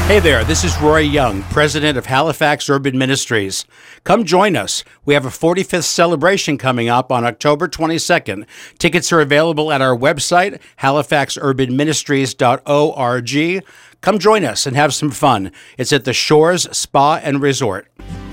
Hey there, this is Roy Young, president of Halifax Urban Ministries. Come join us. We have a 45th celebration coming up on October 22nd. Tickets are available at our website, halifaxurbanministries.org. Come join us and have some fun. It's at the Shores Spa and Resort.